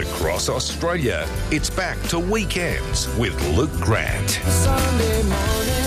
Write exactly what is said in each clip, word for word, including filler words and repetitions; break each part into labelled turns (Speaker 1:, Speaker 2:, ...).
Speaker 1: Across Australia, it's back to Weekends with Luke Grant.
Speaker 2: Sunday morning.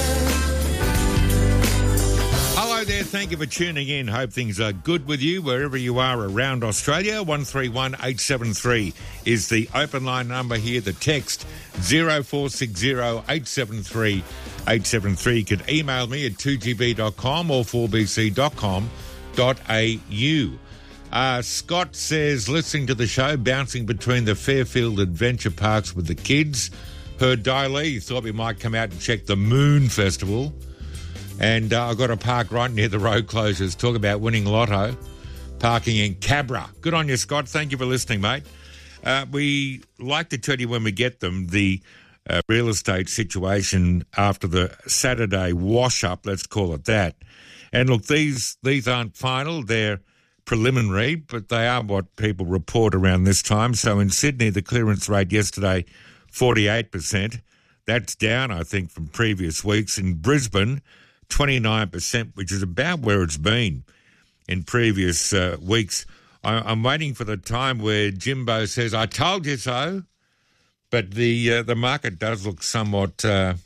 Speaker 3: Hello there, thank you for tuning in. Hope things are good with you wherever you are around Australia. one three one eight seven three is the open line number here. The text zero four six zero eight seven three eight seven three. You can email me at two g b dot com or four b c dot com dot a u. Uh, Scott says, listening to the show, bouncing between the Fairfield Adventure Parks with the kids. Heard Daly, thought we might come out and check the Moon Festival. And uh, I've got a park right near the road closures. Talk about winning lotto. Parking in Cabra. Good on you, Scott. Thank you for listening, mate. Uh, we like to tell you when we get them the uh, real estate situation after the Saturday wash-up, let's call it that. And look, these these aren't final. They're preliminary, but they are what people report around this time. So in Sydney, the clearance rate yesterday, forty-eight percent. That's down, I think, from previous weeks. In Brisbane, twenty-nine percent, which is about where it's been in previous uh, weeks. I, I'm waiting for the time where Jimbo says, I told you so. But the uh, the market does look somewhat, uh,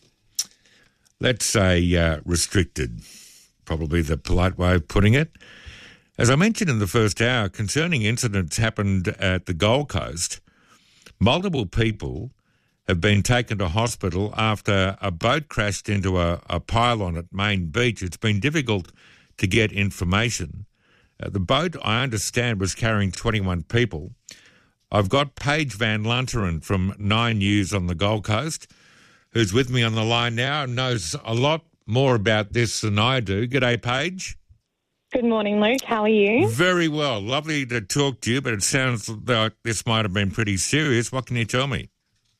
Speaker 3: let's say, uh, restricted, probably the polite way of putting it. As I mentioned in the first hour, concerning incidents happened at the Gold Coast. Multiple people have been taken to hospital after a boat crashed into a, a pylon at Main Beach. It's been difficult to get information. Uh, the boat, I understand, was carrying twenty-one people. I've got Paige Van Lunteren from Nine News on the Gold Coast, who's with me on the line now and knows a lot more about this than I do. G'day, Paige.
Speaker 4: Good morning, Luke. How are you?
Speaker 3: Very well. Lovely to talk to you, but it sounds like this might have been pretty serious. What can you tell me?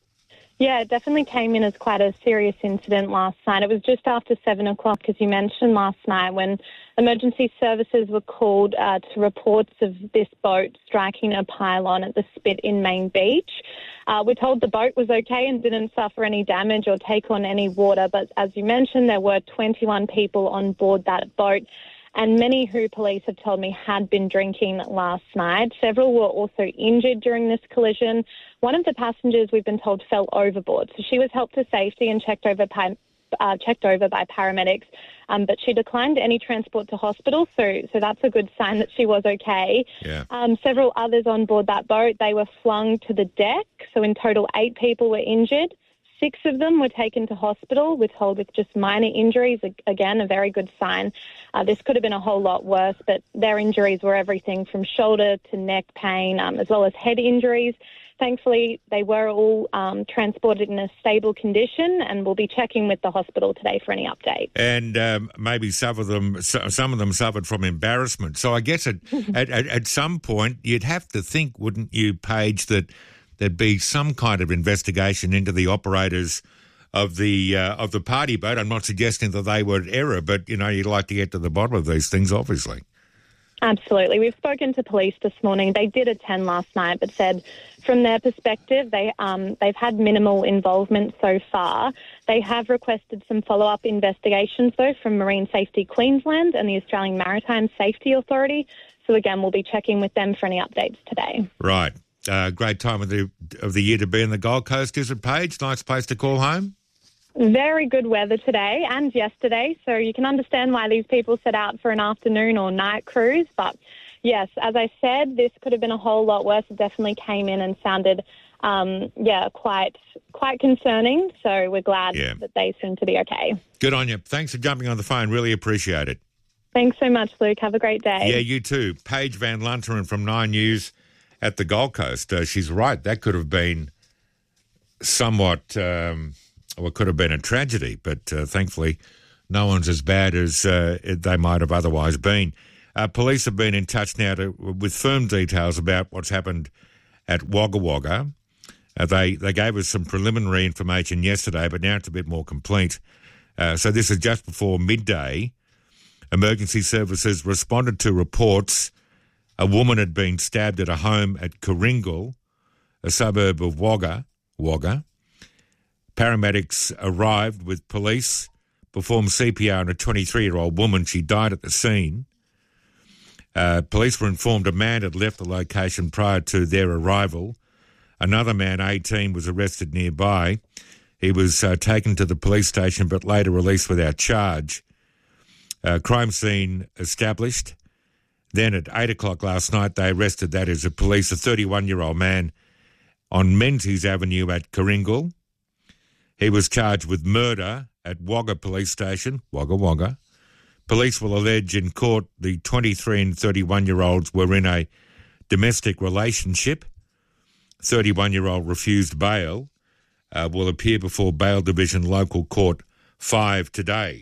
Speaker 4: Yeah, it definitely came in as quite a serious incident last night. It was just after seven o'clock, as you mentioned last night, when emergency services were called uh, to reports of this boat striking a pylon at the Spit in Main Beach. Uh, we're told the boat was okay and didn't suffer any damage or take on any water, but as you mentioned, there were twenty-one people on board that boat, and many who police have told me had been drinking last night. Several were also injured during this collision. One of the passengers, we've been told, fell overboard. So she was helped to safety and checked over by, uh, checked over by paramedics, um, but she declined any transport to hospital, so so that's a good sign that she was okay.
Speaker 3: Yeah.
Speaker 4: Um, several others on board that boat, they were flung to the deck. So in total, eight people were injured. Six of them were taken to hospital, we're told, with just minor injuries. Again, a very good sign. Uh, this could have been a whole lot worse, but their injuries were everything from shoulder to neck pain, um, as well as head injuries. Thankfully, they were all um, transported in a stable condition, and we'll be checking with the hospital today for any update.
Speaker 3: And um, maybe some of them, some of them suffered from embarrassment. So I guess at, at, at, at some point you'd have to think, wouldn't you, Paige, that there'd be some kind of investigation into the operators of the uh, of the party boat. I'm not suggesting that they were at error, but, you know, you'd like to get to the bottom of these things, obviously.
Speaker 4: Absolutely. We've spoken to police this morning. They did attend last night, but said from their perspective, they, um, they've had minimal involvement so far. They have requested some follow-up investigations, though, from Marine Safety Queensland and the Australian Maritime Safety Authority. So, again, we'll be checking with them for any updates today.
Speaker 3: Right. Uh, great time of the of the year to be in the Gold Coast, is it, Paige? Nice place to call home?
Speaker 4: Very good weather today and yesterday, so you can understand why these people set out for an afternoon or night cruise. But, yes, as I said, this could have been a whole lot worse. It definitely came in and sounded, um, yeah, quite quite concerning. So we're glad
Speaker 3: yeah.
Speaker 4: that they seem to be okay.
Speaker 3: Good on you. Thanks for jumping on the phone. Really appreciate it.
Speaker 4: Thanks so much, Luke. Have a great day.
Speaker 3: Yeah, you too. Paige Van Lunteren from Nine News at the Gold Coast. Uh, she's right. That could have been somewhat, um, well, it could have been a tragedy, but uh, thankfully no one's as bad as uh, they might have otherwise been. Uh, police have been in touch now to, with firm details about what's happened at Wagga Wagga. Uh, they, they gave us some preliminary information yesterday, but now it's a bit more complete. Uh, so this is just before midday. Emergency services responded to reports a woman had been stabbed at a home at Coringal, a suburb of Wagga. Wagga. Paramedics arrived with police, performed C P R on a twenty-three-year-old woman. She died at the scene. Uh, police were informed a man had left the location prior to their arrival. Another man, eighteen, was arrested nearby. He was uh, taken to the police station but later released without charge. Uh, crime scene established. Then at eight o'clock last night, they arrested, that is, a police, a thirty-one-year-old man on Menzies Avenue at Coringal. He was charged with murder at Wagga Police Station, Wagga Wagga. Police will allege in court the twenty-three and thirty-one-year-olds were in a domestic relationship. thirty-one-year-old refused bail, uh, will appear before Bail Division Local Court five today.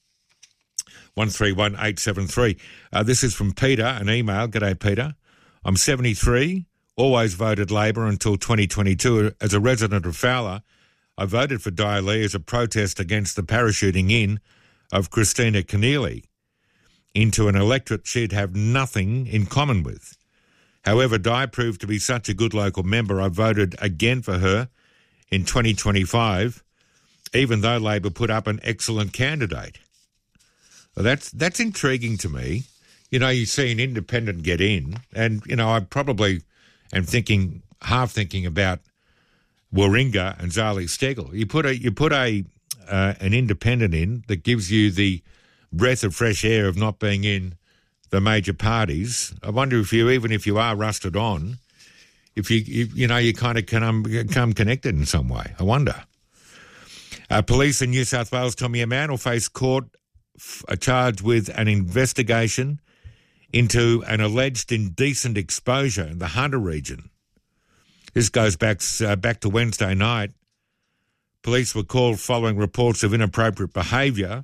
Speaker 3: one three one eight seven three. Uh, this is from Peter, an email. G'day, Peter. I'm seventy-three, always voted Labor until twenty twenty-two. As a resident of Fowler, I voted for Di Lee as a protest against the parachuting in of Christina Keneally into an electorate she'd have nothing in common with. However, Di proved to be such a good local member, I voted again for her in twenty twenty-five, even though Labor put up an excellent candidate. Well, that's that's intriguing to me. You know, you see an independent get in, and, you know, I probably am thinking, half thinking about Warringah and Zali Steggall. You put a you put a uh, an independent in that gives you the breath of fresh air of not being in the major parties. I wonder if you, even if you are rusted on, if you you, you know you kind of come come connected in some way. I wonder. Uh, police in New South Wales tell me a man will face court f- charged with an investigation into an alleged indecent exposure in the Hunter region. This goes back uh, back to Wednesday night. Police were called following reports of inappropriate behaviour.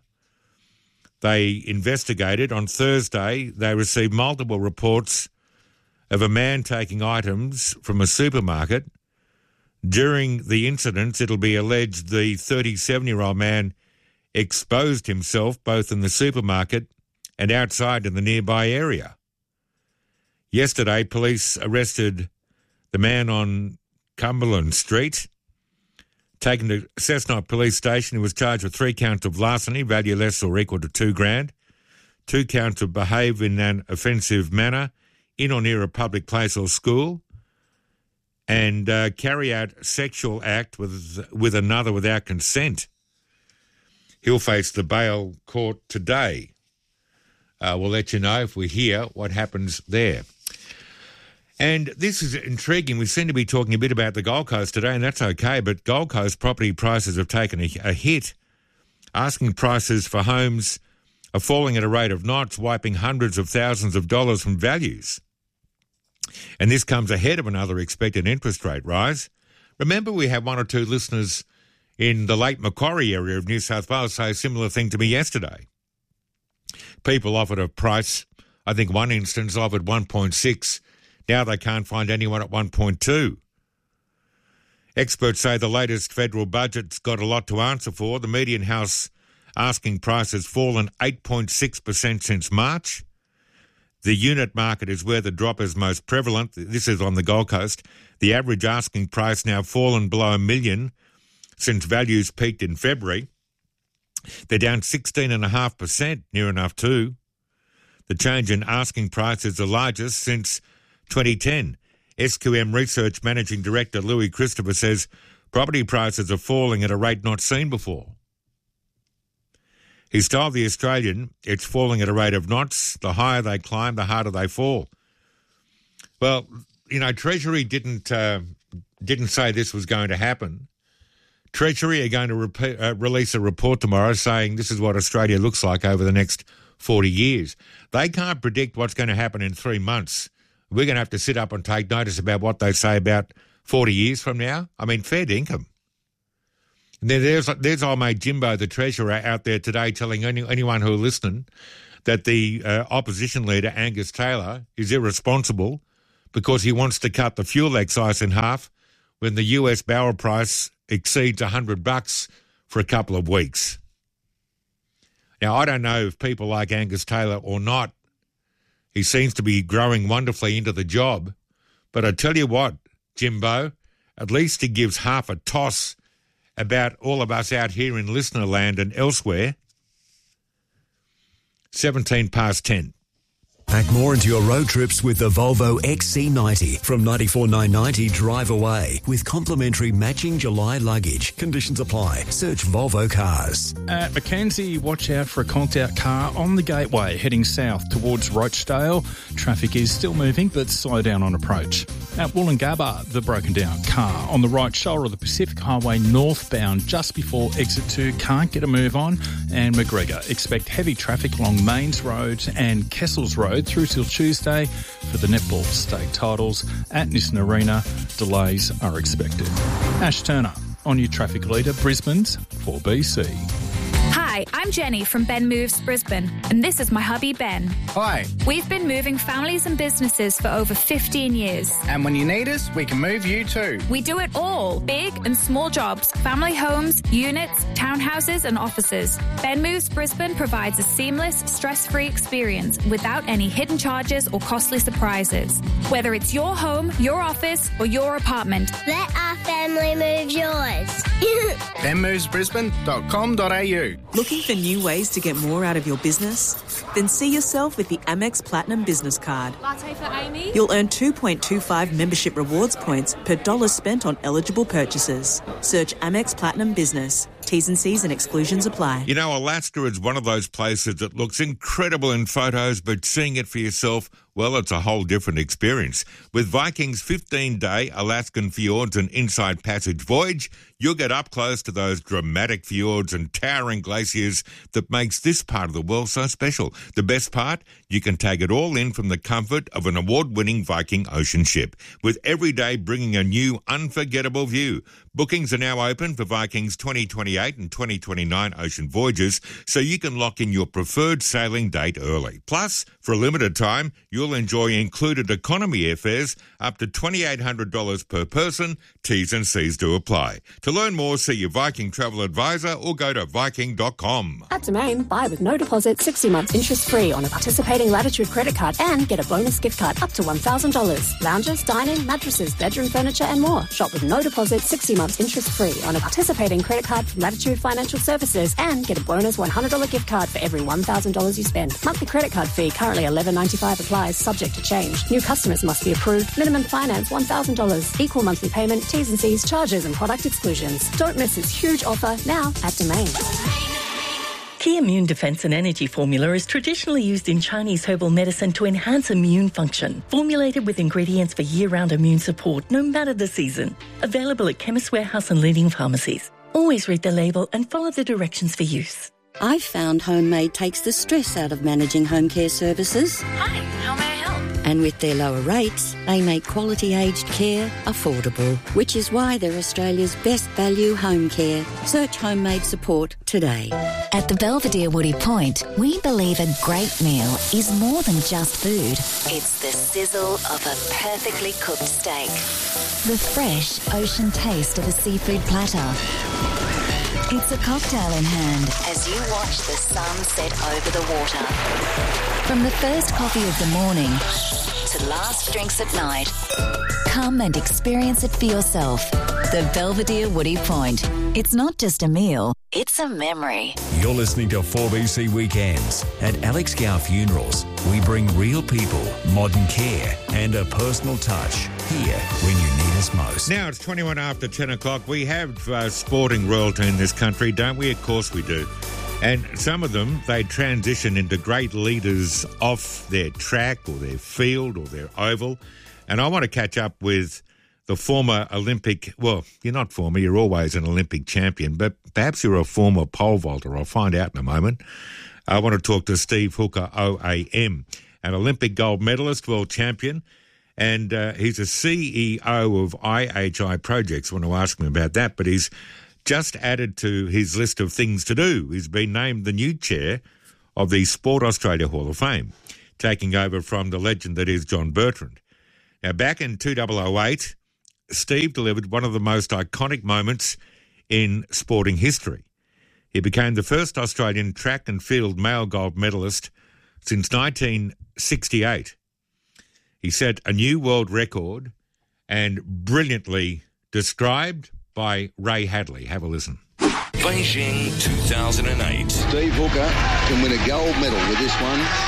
Speaker 3: They investigated. On Thursday, they received multiple reports of a man taking items from a supermarket. During the incidents, it'll be alleged the thirty-seven-year-old man exposed himself both in the supermarket and outside in the nearby area. Yesterday, police arrested the man on Cumberland Street, taken to Cessnock Police Station. He was charged with three counts of larceny, value less or equal to two grand, two counts of behave in an offensive manner in or near a public place or school, and uh, carry out sexual act with with another without consent. He'll face the bail court today. Uh, we'll let you know if we hear what happens there. And this is intriguing. We seem to be talking a bit about the Gold Coast today, and that's okay, but Gold Coast property prices have taken a, a hit. Asking prices for homes are falling at a rate of knots, wiping hundreds of thousands of dollars from values. And this comes ahead of another expected interest rate rise. Remember, we had one or two listeners in the Lake Macquarie area of New South Wales say a similar thing to me yesterday. People offered a price, I think one instance offered one point six. Now they can't find anyone at one point two. Experts say the latest federal budget's got a lot to answer for. The median house asking price has fallen eight point six percent since March. The unit market is where the drop is most prevalent. This is on the Gold Coast. The average asking price now fallen below a million since values peaked in February. They're down sixteen point five percent, near enough too. The change in asking price is the largest since twenty ten. S Q M Research Managing Director Louis Christopher says property prices are falling at a rate not seen before. He's told The Australian it's falling at a rate of knots. The higher they climb, the harder they fall. Well, you know, Treasury didn't uh, didn't say this was going to happen. Treasury are going to rep- uh, release a report tomorrow saying this is what Australia looks like over the next forty years. They can't predict what's going to happen in three months. We're going to have to sit up and take notice about what they say about forty years from now. I mean, fair dinkum. And then there's, there's old mate Jimbo, the Treasurer, out there today telling any, anyone who are listening that the uh, opposition leader, Angus Taylor, is irresponsible because he wants to cut the fuel excise in half when the U S barrel price exceeds one hundred bucks for a couple of weeks. Now, I don't know if people like Angus Taylor or not. He seems to be growing wonderfully into the job. But I tell you what, Jimbo, at least he gives half a toss about all of us out here in listener land and elsewhere. seventeen past ten.
Speaker 5: Pack more into your road trips with the Volvo X C ninety from ninety-four thousand nine hundred ninety drive away with complimentary matching July luggage. Conditions apply. Search Volvo Cars.
Speaker 6: At Mackenzie, watch out for a conked-out car on the gateway heading south towards Rochdale. Traffic is still moving, but slow down on approach. At Wollongabba, the broken-down car on the right shoulder of the Pacific Highway northbound just before exit two can't get a move on. And McGregor, expect heavy traffic along Mains Road and Kessels Road through till Tuesday for the netball state titles. At Nissan Arena, delays are expected. Ash Turner, on your traffic leader, Brisbane's four B C.
Speaker 7: Hi, I'm Jenny from Ben Moves Brisbane, and this is my hubby Ben.
Speaker 8: Hi.
Speaker 7: We've been moving families and businesses for over fifteen years.
Speaker 8: And when you need us, we can move you too.
Speaker 7: We do it all, big and small jobs, family homes, units, townhouses and offices. Ben Moves Brisbane provides a seamless, stress-free experience without any hidden charges or costly surprises. Whether it's your home, your office or your apartment.
Speaker 9: Let our family move yours.
Speaker 8: ben moves brisbane dot com dot a u.
Speaker 10: Looking for new ways to get more out of your business? Then see yourself with the Amex Platinum Business Card.
Speaker 11: Latte for Amy.
Speaker 10: You'll earn two point two five membership rewards points per dollar spent on eligible purchases. Search Amex Platinum Business. T's and C's and exclusions apply.
Speaker 3: You know, Alaska is one of those places that looks incredible in photos, but seeing it for yourself, well, it's a whole different experience. With Viking's fifteen-day Alaskan Fjords and Inside Passage voyage, you'll get up close to those dramatic fjords and towering glaciers that makes this part of the world so special. The best part? You can take it all in from the comfort of an award-winning Viking ocean ship, with every day bringing a new, unforgettable view. Bookings are now open for Viking's twenty twenty-eight and twenty twenty-nine ocean voyages, so you can lock in your preferred sailing date early. Plus, for a limited time, you'll enjoy included economy airfares up to two thousand eight hundred dollars per person. T's and C's do apply. To learn more, see your Viking travel advisor or go to viking dot com.
Speaker 12: At Domain, buy with no deposit, sixty months interest-free on a participating Latitude credit card and get a bonus gift card up to one thousand dollars. Lounges, dining, mattresses, bedroom furniture and more. Shop with no deposit, sixty months interest-free on a participating credit card from Latitude Financial Services and get a bonus one hundred dollars gift card for every one thousand dollars you spend. Monthly credit card fee currently eleven ninety-five applies, subject to change. New customers must be approved. Minimum finance one thousand dollars. Equal monthly payment, T's and C's, charges and product exclusions. Don't miss this huge offer now at Domain.
Speaker 13: Key Immune Defense and Energy Formula is traditionally used in Chinese herbal medicine to enhance immune function. Formulated with ingredients for year-round immune support, no matter the season. Available at Chemist Warehouse and leading pharmacies. Always read the label and follow the directions for use.
Speaker 14: I've found Homemade takes the stress out of managing home care services.
Speaker 15: Hi, how may I help?
Speaker 14: And with their lower rates, they make quality aged care affordable, which is why they're Australia's best value home care. Search Homemade support today.
Speaker 16: At the Belvedere Woody Point, we believe a great meal is more than just food.
Speaker 17: It's the sizzle of a perfectly cooked steak.
Speaker 16: The fresh ocean taste of a seafood platter. It's a cocktail in hand
Speaker 17: as you watch the sun set over the water.
Speaker 16: From the first coffee of the morning
Speaker 17: to last drinks at night.
Speaker 16: Come and experience it for yourself. The Belvedere Woody Point. It's not just a meal,
Speaker 17: it's a memory.
Speaker 5: You're listening to four B C Weekends. At Alex Gow Funerals, we bring real people, modern care and a personal touch here when you need us most.
Speaker 3: Now it's twenty-one after ten o'clock. We have uh, sporting royalty in this country, don't we? Of course we do. And some of them, they transition into great leaders off their track or their field or their oval. And I want to catch up with the former Olympic, well, you're not former, you're always an Olympic champion, but perhaps you're a former pole vaulter. I'll find out in a moment. I want to talk to Steve Hooker, O A M, an Olympic gold medalist, world champion, and uh, he's a C E O of I H I Projects. I want to ask him about that, but he's just added to his list of things to do. He's been named the new chair of the Sport Australia Hall of Fame, taking over from the legend that is John Bertrand. Now, back in two thousand eight, Steve delivered one of the most iconic moments in sporting history. He became the first Australian track and field male gold medalist since nineteen sixty-eight. He set a new world record and brilliantly described by Ray Hadley. Have a listen.
Speaker 1: Beijing two thousand eight.
Speaker 18: Steve Hooker can win a gold medal with this one.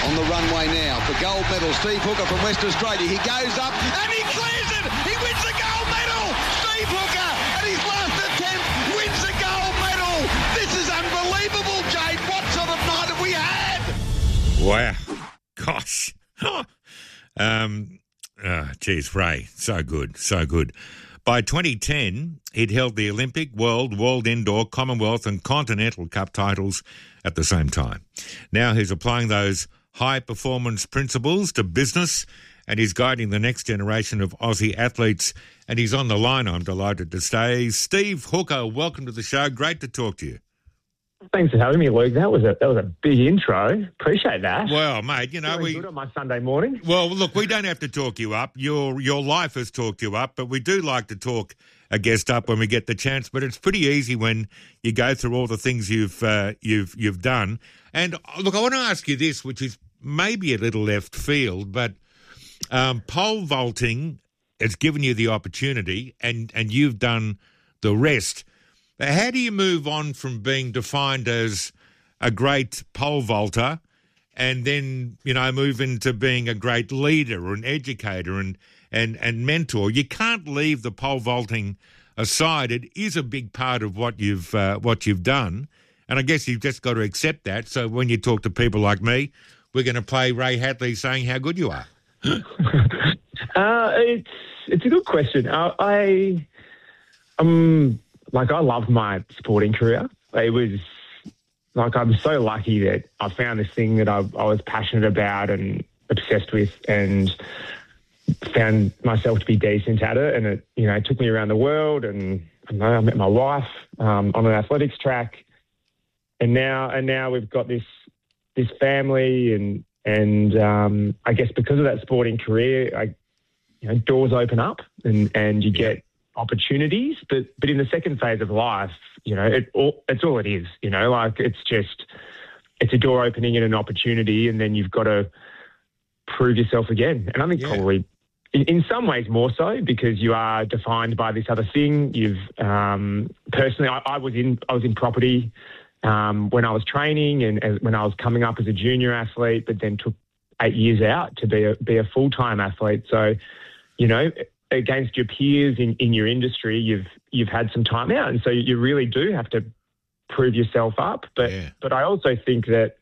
Speaker 11: on the runway now for gold medal. Steve Hooker from West Australia. He goes up and he clears it. He wins the gold medal. Steve Hooker at his last attempt wins the gold medal. This is unbelievable, Jade. What sort of night have we had?
Speaker 3: Wow. Gosh. um, oh, geez, Ray. So good. So good. By twenty ten, he'd held the Olympic, World, World Indoor, Commonwealth and Continental Cup titles at the same time. Now he's applying those high-performance principles to business and he's guiding the next generation of Aussie athletes. And he's on the line, I'm delighted to say. Steve Hooker, welcome to the show. Great to talk to you.
Speaker 15: Thanks for having me, Luke. That was a that was a big intro. Appreciate that.
Speaker 3: Well, mate, you know
Speaker 15: Feeling
Speaker 3: we
Speaker 15: good on my Sunday morning.
Speaker 3: Well, look, we don't have to talk you up. Your your life has talked you up, but we do like to talk a guest up when we get the chance. But it's pretty easy when you go through all the things you've uh, you've you've done. And look, I want to ask you this, which is maybe a little left field, but um, pole vaulting has given you the opportunity, and and you've done the rest. How do you move on from being defined as a great pole vaulter and then, you know, move into being a great leader or an educator and, and, and mentor? You can't leave the pole vaulting aside. It is a big part of what you've uh, what you've done, and I guess you've just got to accept that. So when you talk to people like me, we're going to play Ray Hadley saying how good you are.
Speaker 15: uh, it's it's a good question. Uh, I um. Like, I loved my sporting career. It was, like, I'm so lucky that I found this thing that I, I was passionate about and obsessed with and found myself to be decent at it. And it, you know, it took me around the world and, I know, I met my wife um, on an athletics track. And now and now we've got this this family and, and um, I guess because of that sporting career, I, you know, doors open up and, and you get opportunities, but but in the second phase of life, you know, it all, it's all it is, you know, like it's just, it's a door opening and an opportunity, and then you've got to prove yourself again. And I think yeah. probably in, in some ways more so because you are defined by this other thing. You've um, personally, I, I was in I was in property um, when I was training and as, when I was coming up as a junior athlete, but then took eight years out to be a be a full time athlete. So, you know, against your peers in, in your industry, you've you've had some time out, and so you really do have to prove yourself up. But
Speaker 3: yeah.
Speaker 15: but I also think that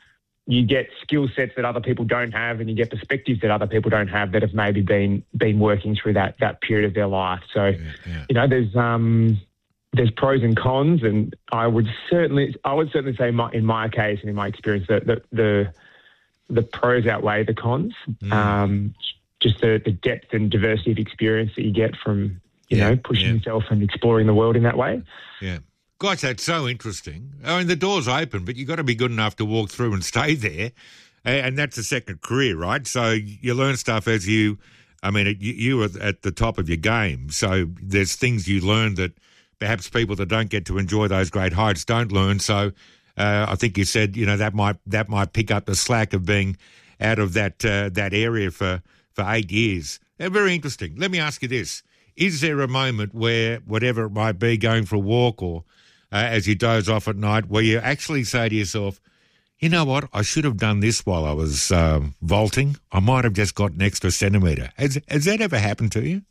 Speaker 15: you get skill sets that other people don't have, and you get perspectives that other people don't have that have maybe been been working through that that period of their life. So
Speaker 3: yeah, yeah.
Speaker 15: you know, there's um there's pros and cons, and I would certainly I would certainly say my, in my case and in my experience that the the, the pros outweigh the cons.
Speaker 3: Mm.
Speaker 15: Um, just the, the depth and diversity of experience that you get from, you
Speaker 3: yeah,
Speaker 15: know, pushing
Speaker 3: yeah.
Speaker 15: yourself and exploring the world in that way.
Speaker 3: Yeah. Gosh, that's so interesting. I mean, the door's open, but you've got to be good enough to walk through and stay there. And that's a second career, right? So you learn stuff as you, I mean, you, you were at the top of your game. So there's things you learn that perhaps people that don't get to enjoy those great heights don't learn. So uh, I think you said, you know, that might that might pick up the slack of being out of that uh, that area for for eight years. They're very interesting. Let me ask you this. Is there a moment where, whatever it might be, going for a walk or uh, as you doze off at night, where you actually say to yourself, you know what, I should have done this while I was um, vaulting. I might have just got an extra centimetre. Has, has that ever happened to you?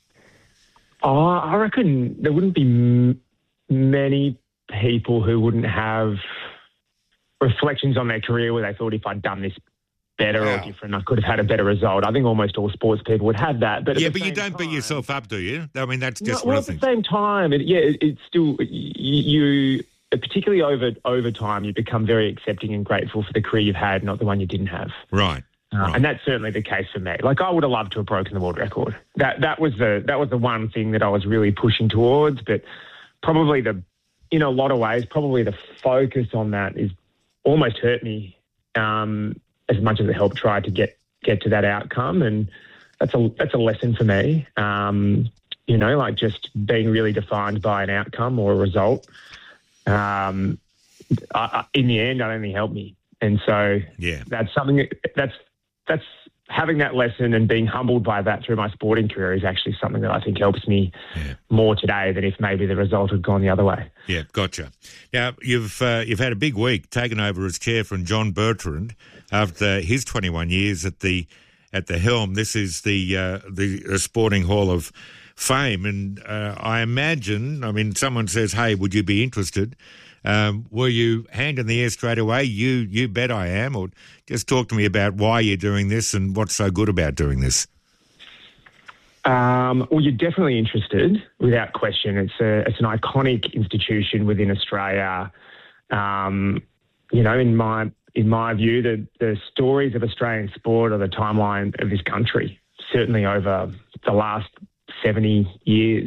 Speaker 15: Oh, I reckon there wouldn't be m- many people who wouldn't have reflections on their career where they thought, if I'd done this better wow. or different, I could have had a better result. I think almost all sports people would have that. But
Speaker 3: yeah, but you don't time, beat yourself up, do you? I mean, that's just
Speaker 15: no, well,
Speaker 3: one
Speaker 15: at
Speaker 3: thing.
Speaker 15: the same time, it, yeah, it, it's still you, you. Particularly over over time, you become very accepting and grateful for the career you've had, not the one you didn't have.
Speaker 3: Right.
Speaker 15: Uh,
Speaker 3: right.
Speaker 15: And that's certainly the case for me. Like, I would have loved to have broken the world record. That that was the that was the one thing that I was really pushing towards. But probably the, in a lot of ways, probably the focus on that is almost hurt me. Um, as much as it helped try to get, get to that outcome. And that's a that's a lesson for me, um, you know, like just being really defined by an outcome or a result. Um, I, I, in the end, it only helped me. And so
Speaker 3: yeah.
Speaker 15: that's something that, that's that's having that lesson and being humbled by that through my sporting career is actually something that I think helps me
Speaker 3: yeah.
Speaker 15: more today than if maybe the result had gone the other way.
Speaker 3: Yeah, gotcha. Now, you've uh, you've had a big week taken over as chair from John Bertrand. after his twenty-one years at the at the helm. This is the uh, the uh, Sporting Hall of Fame, and uh, I imagine, I mean, someone says, "Hey, would you be interested?" Um, were you hand in the air straight away? You you bet I am. Or just talk to me about why you're doing this and what's so good about doing this.
Speaker 15: Um, well, you're definitely interested, without question. It's a it's an iconic institution within Australia. Um, you know, in my in my view, the the stories of Australian sport are the timeline of this country. Certainly over the last seventy years.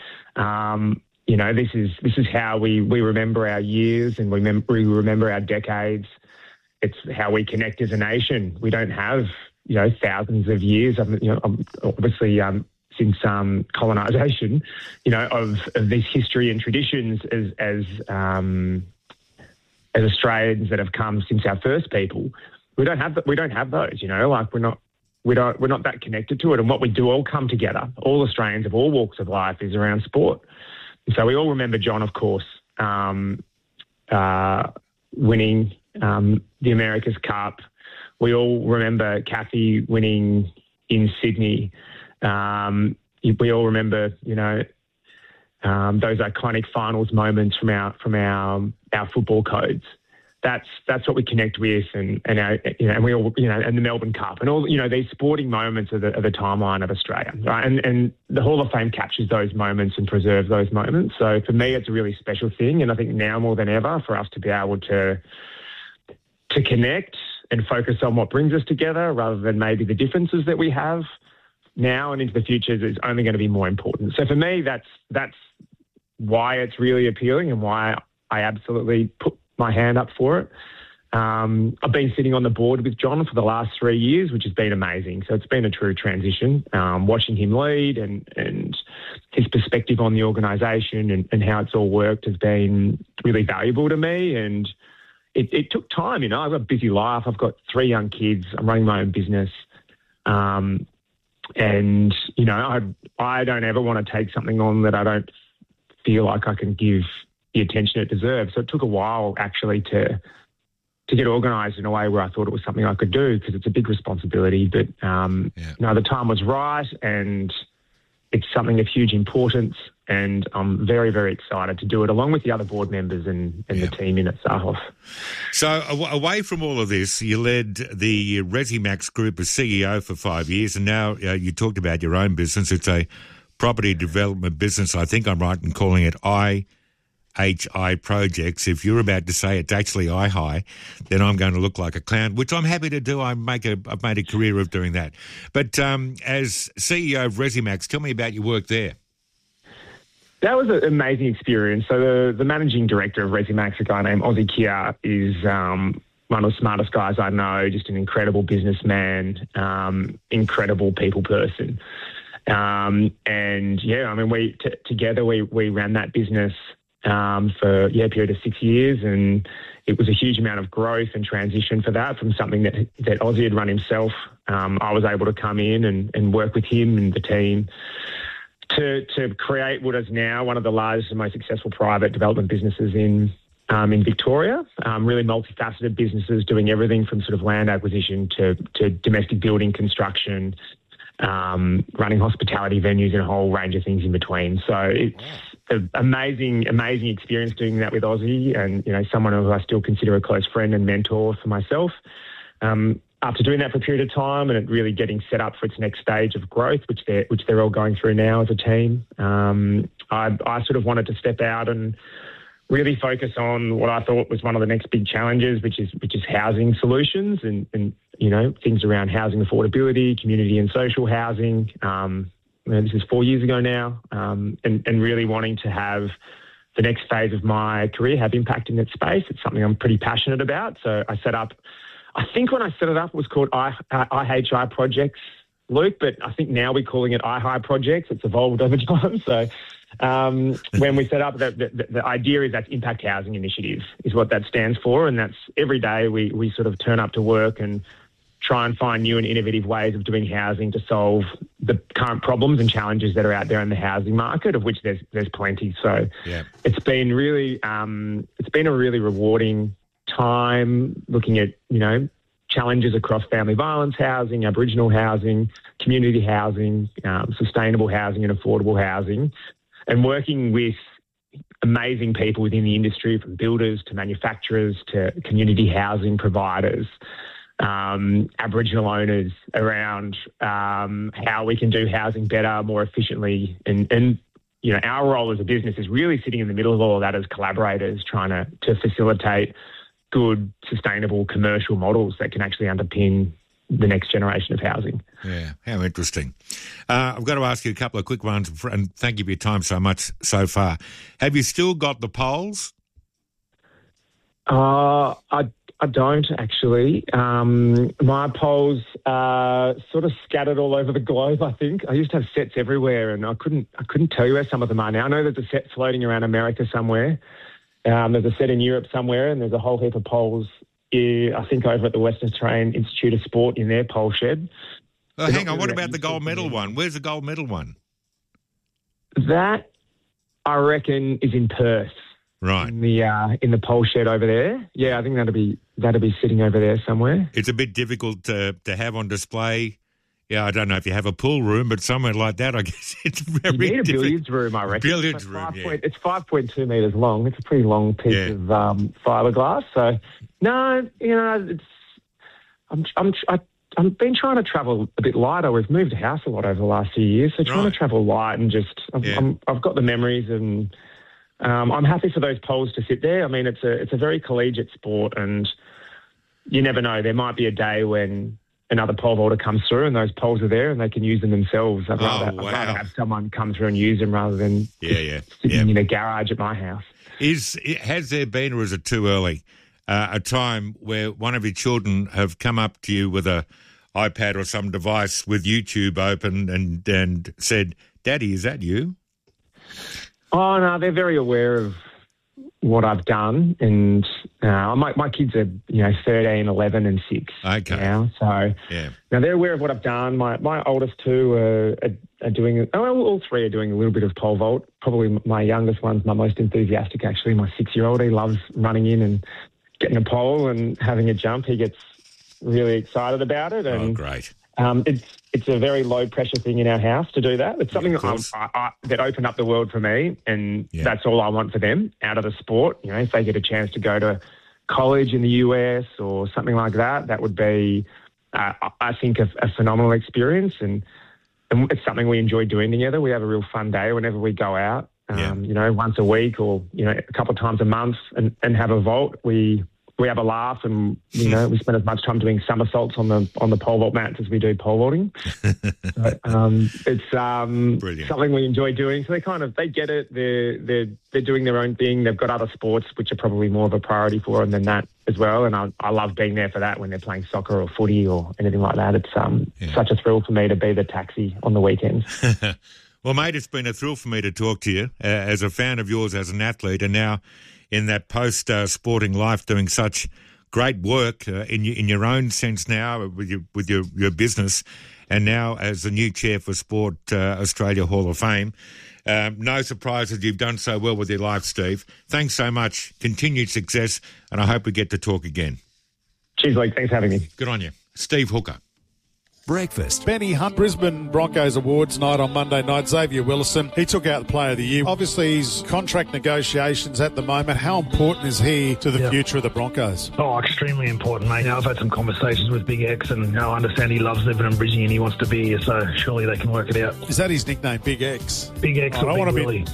Speaker 15: Um, you know, this is this is how we, we remember our years and we, mem- we remember our decades. It's how we connect as a nation. We don't have, you know, thousands of years, you know, obviously um, since um, colonisation, you know, of, of this history and traditions as as um, as Australians that have come since our first people. We don't have we don't have those. You know, like we're not. We don't, we're not that connected to it. And what we do all come together, all Australians of all walks of life, is around sport. And so we all remember John, of course, um, uh, winning um, the America's Cup. We all remember Kathy winning in Sydney. Um, we all remember, you know, um, those iconic finals moments from our from our our football codes. That's that's what we connect with, and and our, you know, and we all, you know, and the Melbourne Cup, and all, you know, these sporting moments are the, are the timeline of Australia, right? And and the Hall of Fame captures those moments and preserves those moments. So for me, it's a really special thing, and I think now more than ever, for us to be able to to connect and focus on what brings us together, rather than maybe the differences that we have now and into the future, is only going to be more important. So for me, that's that's why it's really appealing and why I absolutely put my hand up for it. Um, I've been sitting on the board with John for the last three years, which has been amazing. So it's been a true transition. Um, watching him lead and and his perspective on the organisation and, and how it's all worked has been really valuable to me. And it, it took time, you know. I've got a busy life. I've got three young kids. I'm running my own business. Um, and, you know, I, I don't ever want to take something on that I don't feel like I can give the attention it deserves. So it took a while actually to to get organised in a way where I thought it was something I could do, because it's a big responsibility. But um, yeah. no, the time was right, and it's something of huge importance. And I'm very, very excited to do it along with the other board members and, and yeah. the team in at Sahoff.
Speaker 3: So away from all of this, you led the Resimax Group as C E O for five years, and now uh, you talked about your own business. It's a property development business. I think I'm right in calling it I. H I Projects. If you're about to say it's actually I H I, then I'm going to look like a clown, which I'm happy to do. I make a, I've made a career of doing that. But um, as C E O of Resimax, tell me about your work there.
Speaker 15: That was an amazing experience. So the, the managing director of Resimax, a guy named Ozzy Kia, is um, one of the smartest guys I know, just an incredible businessman, um, incredible people person. Um, and, yeah, I mean, we t- together we, we ran that business Um, for yeah, a period of six years, and it was a huge amount of growth and transition for that, from something that that Ozzy had run himself. Um, I was able to come in and, and work with him and the team to to create what is now one of the largest and most successful private development businesses in um, in Victoria. Um, really multifaceted businesses, doing everything from sort of land acquisition to to domestic building construction, um, running hospitality venues, and a whole range of things in between. So it's an amazing, amazing experience doing that with Ozzy, and, you know, someone who I still consider a close friend and mentor for myself. Um, after doing that for a period of time and it really getting set up for its next stage of growth, which they're, which they're all going through now as a team, um, I, I sort of wanted to step out and really focus on what I thought was one of the next big challenges, which is which is housing solutions and, and you know, things around housing affordability, community and social housing. Um, you know, this is four years ago now, um, and, and really wanting to have the next phase of my career have impact in that space. It's something I'm pretty passionate about. So I set up, I think when I set it up, it was called I, uh, I H I Projects, Luke, but I think now we're calling it I H I Projects. It's evolved over time. So um, when we set up, the, the, the idea is that's Impact Housing Initiative is what that stands for. And that's every day we, we sort of turn up to work and try and find new and innovative ways of doing housing to solve the current problems and challenges that are out there in the housing market, of which there's there's plenty. So
Speaker 3: yeah.
Speaker 15: it's been really um, it's been a really rewarding time looking at, you know, challenges across family violence housing, Aboriginal housing, community housing, um, sustainable housing and affordable housing, and working with amazing people within the industry, from builders to manufacturers to community housing providers, um, Aboriginal owners, around um, how we can do housing better, more efficiently. And, and, you know, our role as a business is really sitting in the middle of all of that as collaborators, trying to, to facilitate good, sustainable commercial models that can actually underpin the next generation of housing.
Speaker 3: Yeah, how interesting. Uh, I've got to ask you a couple of quick ones, and thank you for your time so much so far. Have you still got the poles?
Speaker 15: Uh, I, I don't, actually. Um, my poles are sort of scattered all over the globe, I think. I used to have sets everywhere, and I couldn't I couldn't tell you where some of them are now. I know there's a set floating around America somewhere. Um, there's a set in Europe somewhere, and there's a whole heap of poles, I think, over at the Western Australian Institute of Sport in their pole shed.
Speaker 3: Oh, hang on, what about the gold medal one? Where's the gold medal one?
Speaker 15: That, I reckon, is in Perth.
Speaker 3: Right.
Speaker 15: In the uh, in the pole shed over there. Yeah, I think that'll be that'll be sitting over there somewhere.
Speaker 3: It's a bit difficult to to have on display. Yeah, I don't know if you have a pool room, but somewhere like that, I guess it's very
Speaker 15: You need a
Speaker 3: difficult.
Speaker 15: billiards room, I reckon.
Speaker 3: Billiards
Speaker 15: it's
Speaker 3: room,
Speaker 15: five
Speaker 3: yeah.
Speaker 15: Point, it's five point two metres long. It's a pretty long piece
Speaker 3: Yeah.
Speaker 15: of um, fiberglass. So, no, you know, it's I'm I'm I, I've been trying to travel a bit lighter. We've moved house a lot over the last few years, so trying
Speaker 3: Right.
Speaker 15: to travel light and just I've,
Speaker 3: Yeah.
Speaker 15: I'm, I've got the memories, and um, I'm happy for those poles to sit there. I mean, it's a it's a very collegiate sport, and you never know. There might be a day when another pole vaulter comes through and those poles are there and they can use them themselves. I'd rather,
Speaker 3: Oh, wow.
Speaker 15: I'd rather have someone come through and use them rather than
Speaker 3: Yeah, yeah.
Speaker 15: sitting
Speaker 3: yeah.
Speaker 15: in a garage at my house.
Speaker 3: Is has there been, or is it too early, uh, a time where one of your children have come up to you with a iPad or some device with YouTube open and and said, "Daddy, is that you?"
Speaker 15: Oh, no, they're very aware of what I've done, and uh, my my kids are, you know, thirteen, eleven and six
Speaker 3: Okay.
Speaker 15: now, so
Speaker 3: Yeah.
Speaker 15: now they're aware of what I've done. My my oldest two are, are, are doing, oh, well, all three are doing a little bit of pole vault. Probably my youngest one's my most enthusiastic, actually. My six-year-old, he loves running in and getting a pole and having a jump. He gets really excited about it. And,
Speaker 3: Oh, great.
Speaker 15: Um, it's it's a very low pressure thing in our house to do that. It's something
Speaker 3: of
Speaker 15: that, I,
Speaker 3: course.
Speaker 15: I, I, that opened up the world for me, and
Speaker 3: Yeah.
Speaker 15: that's all I want for them out of the sport. You know, if they get a chance to go to college in the U S or something like that, that would be, uh, I- I think, a, a phenomenal experience, and and it's something we enjoy doing together. We have a real fun day whenever we go out. Um,
Speaker 3: Yeah.
Speaker 15: You know, once a week or you know a couple of times a month, and, and have a vault. We we have a laugh, and you know we spend as much time doing somersaults on the on the pole vault mats as we do pole vaulting. So, um, it's um,
Speaker 3: Brilliant.
Speaker 15: something we enjoy doing. So they kind of they get it. They're they're they're doing their own thing. They've got other sports which are probably more of a priority for them than that as well. And I, I love being there for that when they're playing soccer or footy or anything like that. It's um
Speaker 3: Yeah.
Speaker 15: such a thrill for me to be the taxi on the weekends.
Speaker 3: Well, mate, it's been a thrill for me to talk to you uh, as a fan of yours as an athlete, and now in that post-sporting life doing such great work uh, in, your, in your own sense now with your, with your, your business, and now as the new chair for Sport uh, Australia Hall of Fame. Um, no surprise that you've done so well with your life, Steve. Thanks so much. Continued success, and I hope we get to talk again.
Speaker 15: Cheers, Luke. Thanks for having me.
Speaker 3: Good on you. Steve Hooker.
Speaker 5: Breakfast.
Speaker 18: Benny Hunt, Brisbane Broncos Awards night on Monday night. Xavier Willison, he took out the Player of the Year. Obviously, his contract negotiations at the moment. How important is he to the
Speaker 19: Yeah.
Speaker 18: future of the Broncos?
Speaker 19: Oh, extremely important, mate. Now, I've had some conversations with Big X, and you know, I understand he loves living in Brisbane and he wants to be here, so surely they can work it out.
Speaker 18: Is that his nickname, Big X?
Speaker 19: Big X
Speaker 18: I
Speaker 19: or
Speaker 18: don't
Speaker 19: Big
Speaker 18: wanna be-
Speaker 19: Willie?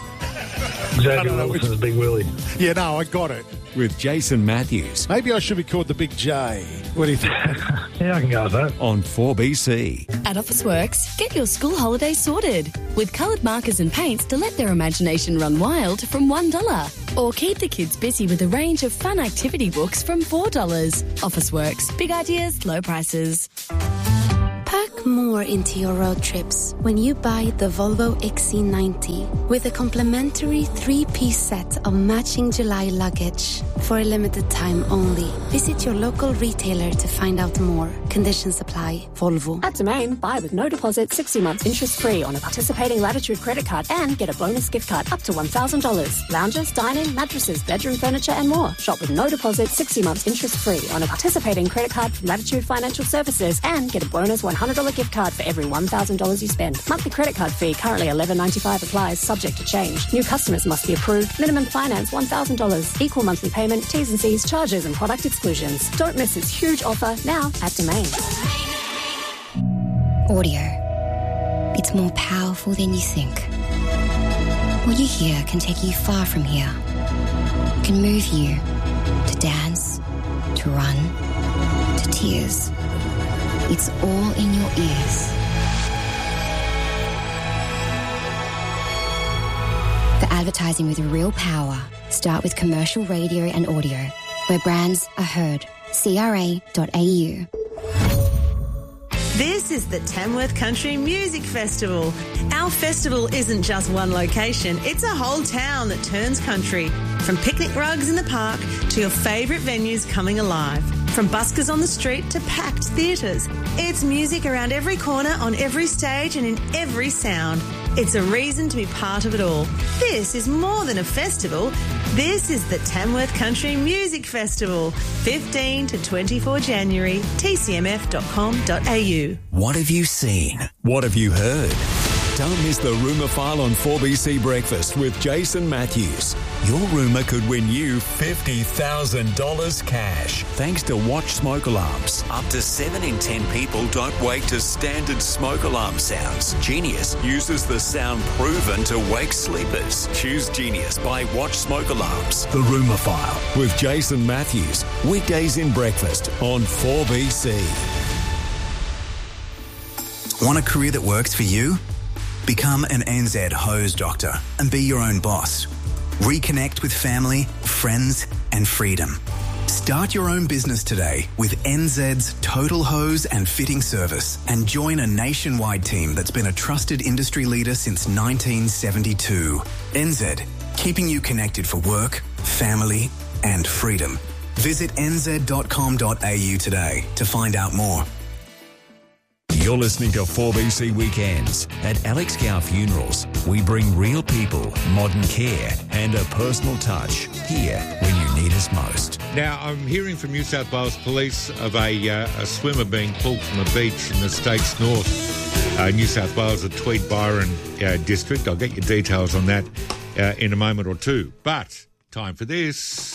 Speaker 18: I
Speaker 19: Xavier
Speaker 18: don't know which-
Speaker 19: Wilson's Big Willie.
Speaker 18: Yeah, no, I got it.
Speaker 5: With Jason Matthews
Speaker 18: Maybe I should be called the Big J. What do you think?
Speaker 19: Yeah, I can go with that.
Speaker 5: on four B C.
Speaker 20: At Officeworks, get your school holidays sorted with coloured markers and paints to let their imagination run wild from one dollar. Or keep the kids busy with a range of fun activity books from four dollars. Officeworks, big ideas, low prices.
Speaker 21: Pack more into your road trips when you buy the Volvo X C ninety with a complimentary three-piece set of matching July luggage. For a limited time only. Visit your local retailer to find out more. Conditions apply. Volvo.
Speaker 12: At Domain, buy with no deposit, sixty months interest-free on a participating Latitude credit card and get a bonus gift card up to one thousand dollars. Lounges, dining, mattresses, bedroom furniture and more. Shop with no deposit, sixty months interest-free on a participating credit card from Latitude Financial Services and get a bonus one hundred dollars gift card for every one thousand dollars you spend. Monthly credit card fee currently eleven ninety-five applies, subject to change. New customers must be approved. Minimum finance one thousand dollars. Equal monthly payment, T's and C's, charges and product exclusions. Don't miss this huge offer now at Domain.
Speaker 22: Audio. It's more powerful than you think. What you hear can take you far from here. It can move you to dance, to run, to tears. It's all in your ears. For advertising with real power, start with commercial radio and audio, where brands are heard. C R A dot A U.
Speaker 23: This is the Tamworth Country Music Festival. Our festival isn't just one location, it's a whole town that turns country. From picnic rugs in the park to your favourite venues coming alive. From buskers on the street to packed theatres. It's music around every corner, on every stage and in every sound. It's a reason to be part of it all. This is more than a festival. This is the Tamworth Country Music Festival. fifteen to twenty-four January, t c m f dot com dot a u.
Speaker 5: What have you seen? What have you heard? Don't miss the Rumour File on four B C Breakfast with Jason Matthews. Your rumour could win you fifty thousand dollars cash. Thanks to Watch Smoke Alarms. Up to seven in ten people don't wake to standard smoke alarm sounds. Genius uses the sound proven to wake sleepers. Choose Genius by Watch Smoke Alarms. The Rumour File with Jason Matthews. Weekdays in breakfast on four B C.
Speaker 24: Want a career that works for you? Become an N Z hose doctor and be your own boss. Reconnect with family, friends, and freedom. Start your own business today with N Z's Total Hose and Fitting Service and join a nationwide team that's been a trusted industry leader since nineteen seventy-two. N Z, keeping you connected for work, family, and freedom. Visit n z dot com dot a u today to find out more.
Speaker 5: You're listening to four B C Weekends. At Alex Gow Funerals, we bring real people, modern care and a personal touch here when you need us most.
Speaker 3: Now, I'm hearing from New South Wales Police of a, uh, a swimmer being pulled from a beach in the state's north, uh, New South Wales, the Tweed Byron uh, district. I'll get your details on that uh, in a moment or two. But time for this.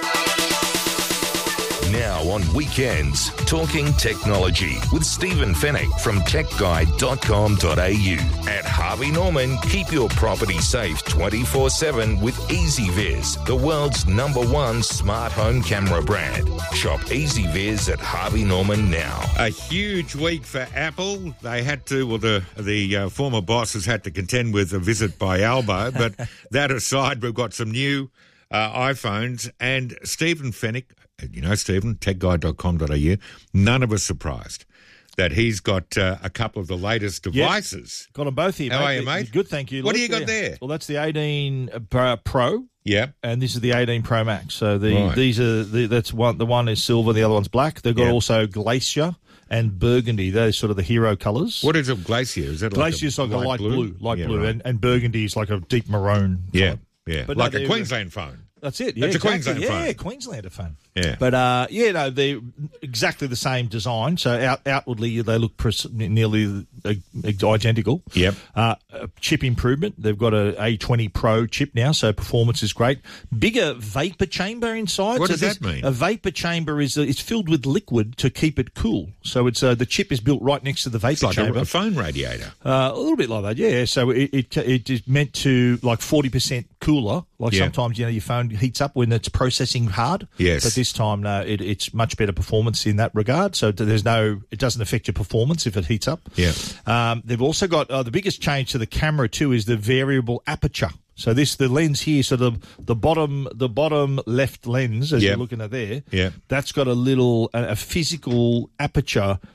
Speaker 1: Now on Weekends, talking technology with Stephen Fennick from tech guide dot com dot a u. At Harvey Norman, keep your property safe twenty-four seven with EasyViz, the world's number one smart home camera brand. Shop EasyViz at Harvey Norman now.
Speaker 3: A huge week for Apple. They had to, well, the, the uh, former bosses had to contend with a visit by Albo, but that aside, we've got some new uh, iPhones, and Stephen Fennick, you know, Stephen, tech guide dot com dot a u, none of us surprised that he's got uh, a couple of the latest devices.
Speaker 25: Yep. Got them both here,
Speaker 3: How
Speaker 25: mate.
Speaker 3: are you, mate?
Speaker 25: Good, thank you.
Speaker 3: What
Speaker 25: Look,
Speaker 3: do you got
Speaker 25: yeah.
Speaker 3: there?
Speaker 25: Well, that's the eighteen Pro.
Speaker 3: Yeah.
Speaker 25: And this is the eighteen Pro Max. So the
Speaker 3: Right.
Speaker 25: these are the, that's one. The one is silver, the other one's black. They've got
Speaker 3: Yeah.
Speaker 25: also Glacier and Burgundy. Those sort of the hero colours.
Speaker 3: What is a Glacier? Is that like
Speaker 25: Glacier's
Speaker 3: a
Speaker 25: like a light blue, light
Speaker 3: Yeah,
Speaker 25: blue,
Speaker 3: right.
Speaker 25: and, and Burgundy is like a deep maroon.
Speaker 3: Yeah,
Speaker 25: colour.
Speaker 3: yeah.
Speaker 25: But
Speaker 3: like
Speaker 25: no,
Speaker 3: a
Speaker 25: they're-
Speaker 3: Queensland phone.
Speaker 25: That's it. Yeah,
Speaker 3: That's a
Speaker 25: exactly.
Speaker 3: Queensland
Speaker 25: yeah,
Speaker 3: phone.
Speaker 25: Queenslander phone.
Speaker 3: Yeah.
Speaker 25: But, uh, yeah, no, they're exactly the same design. So out, outwardly, they look pres- nearly uh, identical.
Speaker 3: Yep.
Speaker 25: Uh, a chip improvement. They've got a A twenty Pro chip now, so performance is great. Bigger vapor chamber inside.
Speaker 3: What
Speaker 25: so
Speaker 3: does
Speaker 25: this-
Speaker 3: that mean?
Speaker 25: A vapor chamber is uh, it's filled with liquid to keep it cool. So it's uh, the chip is built right next to the vapor
Speaker 3: It's like
Speaker 25: chamber.
Speaker 3: a, a phone radiator.
Speaker 25: Uh, a little bit like that, yeah. So it, it it is meant to like forty percent cooler. Like
Speaker 3: Yeah.
Speaker 25: sometimes you know your phone heats up when it's processing hard.
Speaker 3: Yes.
Speaker 25: But this time, no, it, it's much better performance in that regard. So there's no, it doesn't affect your performance if it heats up.
Speaker 3: Yeah.
Speaker 25: Um, they've also got uh, the biggest change to the camera too is the variable aperture. So this the lens here, so the the bottom the bottom left lens as
Speaker 3: Yep.
Speaker 25: you're looking at there,
Speaker 3: Yep.
Speaker 25: that's got a little a, a physical aperture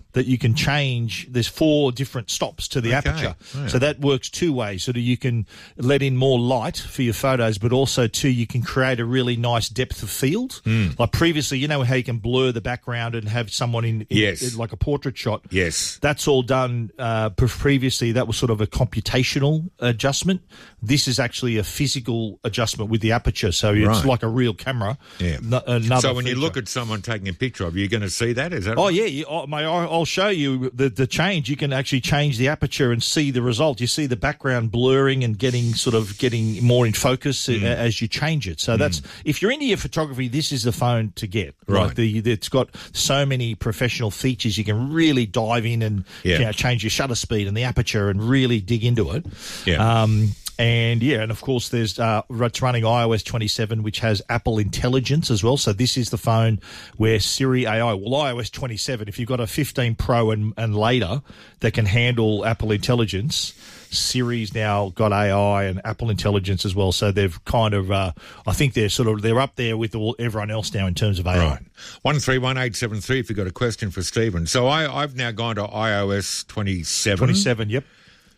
Speaker 25: that you can change. There's four different stops to the
Speaker 3: Okay.
Speaker 25: aperture.
Speaker 3: Oh, yeah.
Speaker 25: So that works two ways. So that you can let in more light for your photos, but also, too, you can create a really nice depth of field.
Speaker 3: Mm.
Speaker 25: Like previously, you know how you can blur the background and have someone in, in,
Speaker 3: Yes.
Speaker 25: in like a portrait shot?
Speaker 3: Yes.
Speaker 25: That's all done uh, pre- previously. That was sort of a computational adjustment. This is actually a physical adjustment with the aperture. So it's
Speaker 3: Right.
Speaker 25: like a real camera.
Speaker 3: Yeah.
Speaker 25: N- another
Speaker 3: so when you
Speaker 25: feature.
Speaker 3: look at someone taking a picture of you, you're going to see that? Is that
Speaker 25: Oh,
Speaker 3: right?
Speaker 25: yeah. You, oh, mate, I- I'll show you the, the change. You can actually change the aperture and see the result. You see the background blurring and getting sort of getting more in focus
Speaker 3: Mm.
Speaker 25: a- as you change it. So that's, if you're into your photography, this is the phone to get.
Speaker 3: Right.
Speaker 25: Like the, it's got so many professional features. You can really dive in and
Speaker 3: Yeah.
Speaker 25: you know, change your shutter speed and the aperture and really dig into it.
Speaker 3: Yeah.
Speaker 25: Um, And yeah, and of course, there's uh, it's running i O S twenty-seven, which has Apple Intelligence as well. So this is the phone where Siri A I, well, i O S twenty-seven, if you've got a fifteen Pro and, and later that can handle Apple Intelligence, Siri's now got A I and Apple Intelligence as well. So they've kind of, uh, I think they're sort of they're up there with all, everyone else now in terms of A I.
Speaker 3: Right. one three one eight seven three if you've got a question for Stephen. So I, I've now gone to i O S twenty-seven.
Speaker 25: twenty-seven, yep.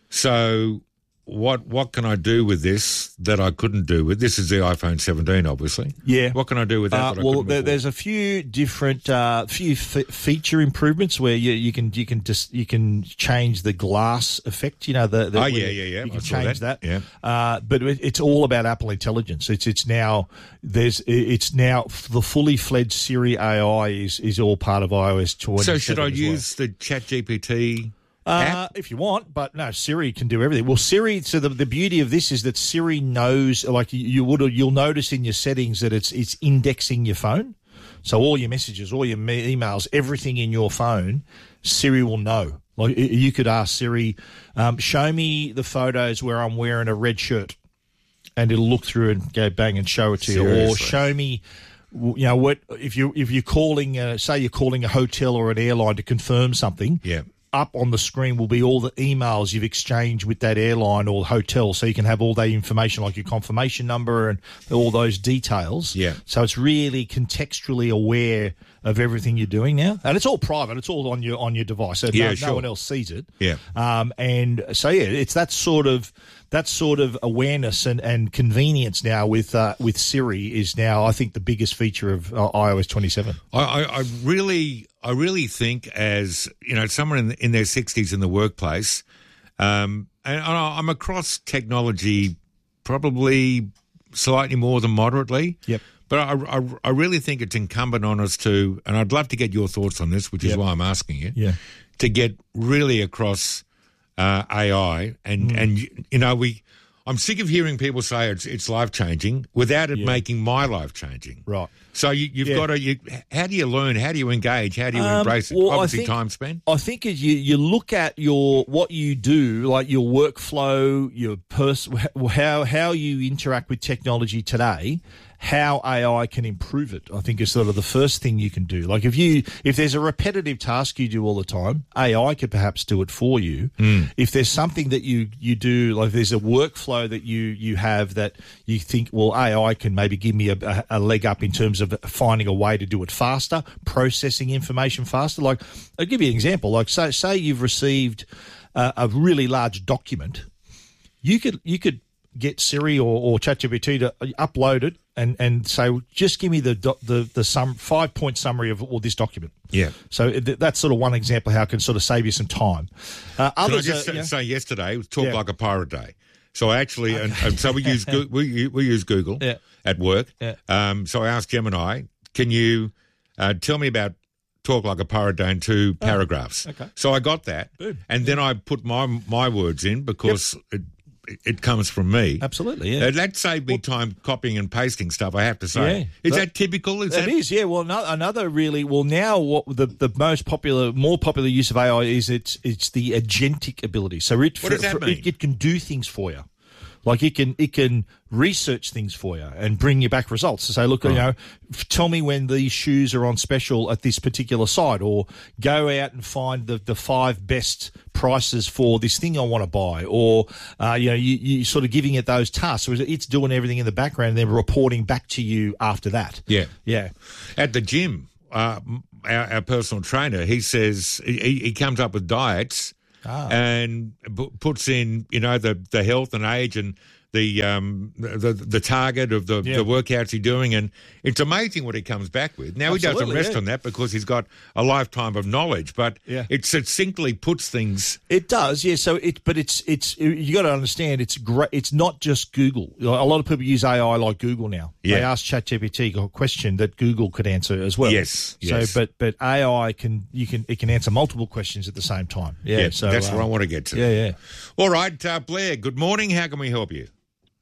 Speaker 3: So what what can I do with this that I couldn't do with this? Is the iPhone seventeen, obviously.
Speaker 25: Yeah.
Speaker 3: What can I do with that?
Speaker 25: Uh,
Speaker 3: that I
Speaker 25: well,
Speaker 3: couldn't
Speaker 25: there,
Speaker 3: before?
Speaker 25: there's a few different, uh, few f- feature improvements where you, you can you can just you can change the glass effect. You know, the, the
Speaker 3: Oh,
Speaker 25: where
Speaker 3: yeah,
Speaker 25: you-
Speaker 3: yeah, yeah.
Speaker 25: You
Speaker 3: I
Speaker 25: can
Speaker 3: saw
Speaker 25: change
Speaker 3: that.
Speaker 25: that.
Speaker 3: Yeah.
Speaker 25: Uh, but it, it's all about Apple Intelligence. It's it's now there's it's now the fully fledged Siri A I is is all part of i O S twenty-seven.
Speaker 3: So should I
Speaker 25: as well.
Speaker 3: use the ChatGPT
Speaker 25: Uh,
Speaker 3: app?
Speaker 25: if you want, but no, Siri can do everything. Well, Siri. So the, the beauty of this is that Siri knows, like you, you would, you'll notice in your settings that it's it's indexing your phone. So all your messages, all your me- emails, everything in your phone, Siri will know. Like y- you could ask Siri, um, show me the photos where I'm wearing a red shirt, and it'll look through and go bang and show it to you. Or
Speaker 3: Seriously?
Speaker 25: show me. You know what? If you if you're calling, uh, say you're calling a hotel or an airline to confirm something,
Speaker 3: Yeah.
Speaker 25: up on the screen will be all the emails you've exchanged with that airline or hotel, so you can have all that information like your confirmation number and all those details.
Speaker 3: Yeah.
Speaker 25: So it's really contextually aware of everything you're doing now, and it's all private. It's all on your on your device, so
Speaker 3: Yeah,
Speaker 25: no,
Speaker 3: sure.
Speaker 25: no one else sees it.
Speaker 3: Yeah.
Speaker 25: Um, and so yeah, it's that sort of that sort of awareness and, and convenience now with uh, with Siri is now I think the biggest feature of uh, i O S twenty-seven.
Speaker 3: I, I, I really, I really think as you know, someone in, in their sixties in the workplace, um, and I- I'm across technology probably slightly more than moderately.
Speaker 25: Yep.
Speaker 3: But I, I, I really think it's incumbent on us to, and I'd love to get your thoughts on this, which is
Speaker 25: Yep.
Speaker 3: why I'm asking you,
Speaker 25: Yeah.
Speaker 3: to get really across uh, A I and
Speaker 25: Mm.
Speaker 3: and you know we. I'm sick of hearing people say it's it's life changing without it
Speaker 25: Yeah.
Speaker 3: making my life changing.
Speaker 25: Right.
Speaker 3: So you, you've
Speaker 25: Yeah.
Speaker 3: got to. You, how do you learn? How do you engage? How do you
Speaker 25: Um,
Speaker 3: embrace it?
Speaker 25: well, I
Speaker 3: Obviously,
Speaker 25: think-
Speaker 3: time spent.
Speaker 25: I think as you, you look at your what you do, like your workflow, your pers- how how you interact with technology today, how A I can improve it. I think is sort of the first thing you can do. Like if you if there's a repetitive task you do all the time, A I could perhaps do it for you. If there's something that you you do, like there's a workflow that you you have that you think, well, A I can maybe give me a, a, a leg up in terms of finding a way to do it faster, processing information faster. Like I'll give you an example. Like say say you've received a, a really large document, you could you could get Siri or, or ChatGPT to upload it and, and say, just give me the doc- the the sum five point summary of all this document.
Speaker 3: Yeah.
Speaker 25: So th- that's sort of one example how it can sort of save you some time. Uh,
Speaker 3: Can I
Speaker 25: others
Speaker 3: just
Speaker 25: are,
Speaker 3: say,
Speaker 25: yeah.
Speaker 3: say yesterday it was Talk
Speaker 25: Yeah.
Speaker 3: Like a Pirate Day. So I actually, and, and so we use Goo- we we use Google
Speaker 25: Yeah.
Speaker 3: at work.
Speaker 25: Yeah.
Speaker 3: Um, so I asked Gemini, can you uh, tell me about Talk Like a Pirate Day in two paragraphs?
Speaker 25: okay.
Speaker 3: So I got that,
Speaker 25: Boom.
Speaker 3: and then I put my my words in because it, it it comes from me.
Speaker 25: Absolutely, yeah.
Speaker 3: Uh, that saved me time copying and pasting stuff. I have to say,
Speaker 25: Yeah.
Speaker 3: is
Speaker 25: That-
Speaker 3: that, typical? Is
Speaker 25: It
Speaker 3: that
Speaker 25: is, yeah. Well, no, another really well now. What the, the most popular, more popular use of A I is it's it's the agentic ability. So it
Speaker 3: What does that
Speaker 25: for-
Speaker 3: mean?
Speaker 25: It, it can do things for you. Like it can it can research things for you and bring you back results to say, look, you
Speaker 3: Right.
Speaker 25: know, f- tell me when these shoes are on special at this particular site, or go out and find the, the five best prices for this thing I want to buy, or uh, you know, you you sort of giving it those tasks. So it's doing everything in the background and then reporting back to you after that.
Speaker 3: Yeah.
Speaker 25: Yeah.
Speaker 3: At the gym, uh, m- our, our personal trainer, he says he, he comes up with diets
Speaker 25: Ah.
Speaker 3: and p- puts in, you know, the, the health and age and the um the the target of the,
Speaker 25: Yeah.
Speaker 3: the workouts he's doing, and it's amazing what he comes back with. Now he doesn't
Speaker 25: Absolutely,
Speaker 3: rest
Speaker 25: yeah.
Speaker 3: on that because he's got a lifetime of knowledge, but
Speaker 25: Yeah.
Speaker 3: it succinctly puts things.
Speaker 25: It does, yeah. So it, but it's it's you got to understand it's great. It's not just Google. A lot of people use A I like Google now.
Speaker 3: Yeah.
Speaker 25: They ask ChatGPT a question that Google could answer as well.
Speaker 3: Yes, yes.
Speaker 25: So, but but A I can you can it can answer multiple questions at the same time. Yeah.
Speaker 3: Yeah,
Speaker 25: so
Speaker 3: that's
Speaker 25: um,
Speaker 3: what I want to get to.
Speaker 25: Yeah, yeah.
Speaker 3: All right, uh, Blair. Good morning. How can we help you?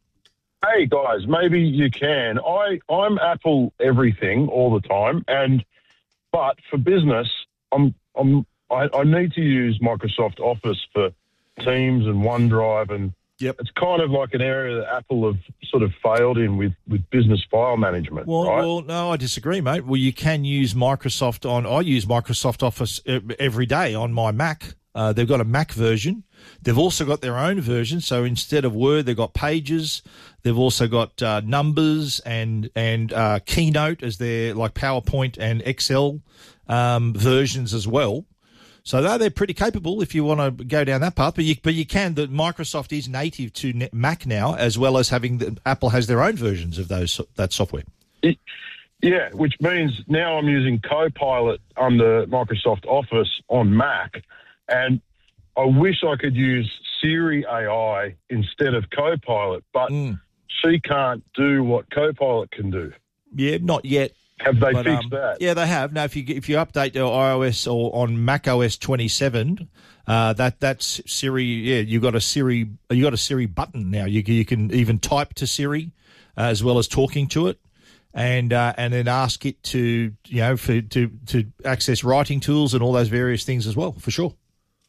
Speaker 2: Hey guys, maybe you can. I I'm Apple everything all the time, and but for business, I'm I'm I, I need to use Microsoft Office for Teams and OneDrive, and
Speaker 25: yep.
Speaker 2: it's kind of like an area that Apple have sort of failed in with, with business file management.
Speaker 25: Well,
Speaker 2: right?
Speaker 25: well, no, I disagree, mate. Well, you can use Microsoft on. I use Microsoft Office e- every day on my Mac. Uh, they've got a Mac version. They've also got their own version. So instead of Word, they've got Pages. They've also got uh, Numbers and and uh, Keynote as their like PowerPoint and Excel um, versions as well. So they're, they're pretty capable if you want to go down that path. But you but you can. The Microsoft is native to ne- Mac now, as well as having the, Apple has their own versions of those that software.
Speaker 2: Yeah, which means now I'm using Copilot under Microsoft Office on Mac, and I wish I could use Siri A I instead of Copilot, but she can't do what Copilot can do.
Speaker 25: Yeah, not yet.
Speaker 2: Have they
Speaker 25: But,
Speaker 2: fixed
Speaker 25: um,
Speaker 2: that?
Speaker 25: Yeah, they have. Now, if you if you update your iOS or on Mac O S twenty-seven, uh, that that's Siri. Yeah, you got a Siri. You got a Siri button now. You you can even type to Siri uh, as well as talking to it, and uh, and then ask it to you know for to to access writing tools and all those various things as well. For sure.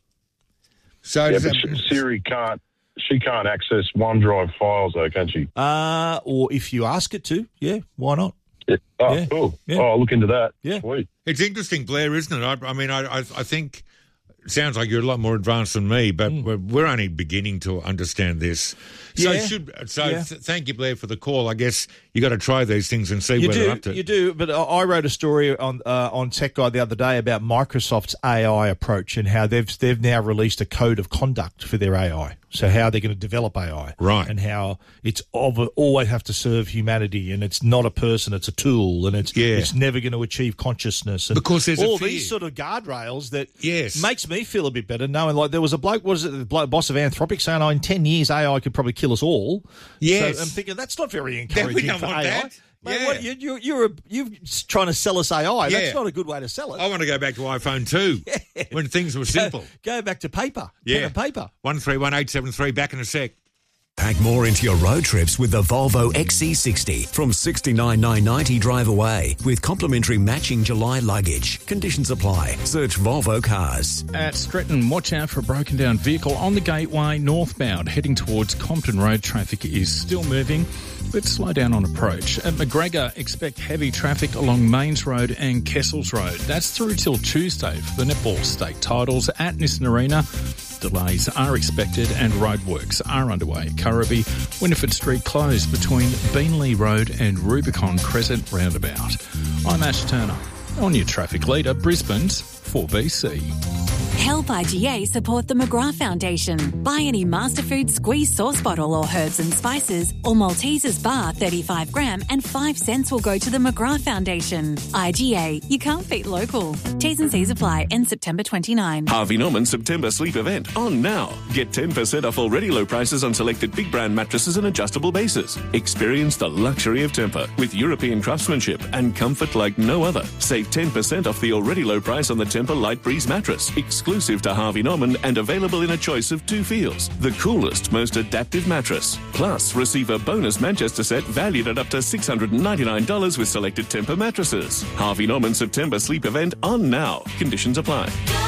Speaker 3: So
Speaker 2: yeah,
Speaker 3: does
Speaker 2: but
Speaker 3: that-
Speaker 2: Siri can't. She can't access OneDrive files, though, can she?
Speaker 25: Uh, or if you ask it to, yeah, why not?
Speaker 2: Yeah. Oh,
Speaker 25: Yeah.
Speaker 2: cool.
Speaker 25: Yeah.
Speaker 2: Oh, I'll look into that.
Speaker 25: Yeah.
Speaker 2: Sweet.
Speaker 3: It's interesting, Blair, isn't it? I, I mean, I, I, I think it sounds like you're a lot more advanced than me, but we're, we're only beginning to understand this. So,
Speaker 25: Yeah.
Speaker 3: should, so
Speaker 25: Yeah.
Speaker 3: th- thank you, Blair, for the call. I guess you got to try these things and see
Speaker 25: You
Speaker 3: where they're
Speaker 25: do,
Speaker 3: up to.
Speaker 25: you do. But I- I wrote a story on uh, on Tech Guide the other day about Microsoft's A I approach and how they've they've now released a code of conduct for their A I. So how they're going to develop A I,
Speaker 3: right?
Speaker 25: And how it's of, always have to serve humanity, and it's not a person, it's a tool, and it's
Speaker 3: Yeah.
Speaker 25: it's never going to achieve consciousness. And
Speaker 3: Because there's a
Speaker 25: all
Speaker 3: fear.
Speaker 25: these sort of guardrails that
Speaker 3: yes.
Speaker 25: makes me feel a bit better knowing. Like there was a bloke, what is it, the bloke, boss of Anthropic, saying, "Oh, in ten years, A I could probably kill us all."
Speaker 3: Yes.
Speaker 25: So I'm thinking that's not very
Speaker 3: we
Speaker 25: encouraging
Speaker 3: don't
Speaker 25: for
Speaker 3: want
Speaker 25: A I.
Speaker 3: that.
Speaker 25: Mate,
Speaker 3: Yeah.
Speaker 25: what, you, you, you're a, you're trying to sell us A I.
Speaker 3: Yeah.
Speaker 25: That's not a good way to sell it.
Speaker 3: I want to go back to iPhone two when things were simple.
Speaker 25: Go, go back to paper.
Speaker 3: Yeah.
Speaker 25: Pen and paper.
Speaker 3: one three one eight seven three, back in a sec.
Speaker 5: Pack more into your road trips with the Volvo X C sixty from sixty-nine thousand nine hundred ninety drive away with complimentary matching July luggage. Conditions apply. Search Volvo Cars.
Speaker 4: At Stretton, watch out for a broken down vehicle on the Gateway northbound. Heading towards Compton Road, traffic is still moving, but slow down on approach. At McGregor, expect heavy traffic along Mains Road and Kessels Road. That's through till Tuesday for the netball stake titles at Nissan Arena. Delays are expected and roadworks are underway. Currabee, Winifred Street closed between Beanley Road and Rubicon Crescent roundabout. I'm Ash Turner. On your traffic leader, Brisbane's four B C.
Speaker 16: Help I G A support the McGrath Foundation. Buy any Masterfood squeeze sauce bottle or herbs and spices or Maltesers bar thirty-five gram and five cents will go to the McGrath Foundation. I G A, you can't beat local. T's and C's apply in September twenty-ninth.
Speaker 6: Harvey Norman September sleep event on now. Get ten percent off already low prices on selected big brand mattresses and adjustable bases. Experience the luxury of Tempur with European craftsmanship and comfort like no other. Save ten percent off the already low price on the Tempur Light Breeze mattress. Exclusive to Harvey Norman and available in a choice of two feels. The coolest, most adaptive mattress. Plus, receive a bonus Manchester set valued at up to six hundred ninety-nine dollars with selected Tempur mattresses. Harvey Norman September sleep event on now. Conditions apply.